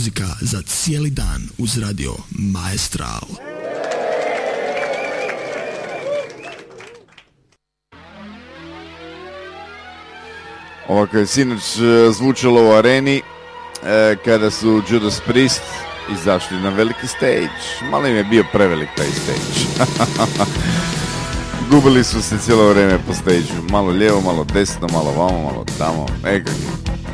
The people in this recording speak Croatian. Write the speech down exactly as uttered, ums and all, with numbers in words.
muzika za cijeli dan uz radio Maestral. Ovako je sinoć zvučalo u areni e, kada su Judas Priest izašli na veliki stage. Malo im je bio prevelik taj stage. Gubili su se cijelo vrijeme po stage-u. Malo lijevo, malo desno, malo vamo, malo tamo. E, kako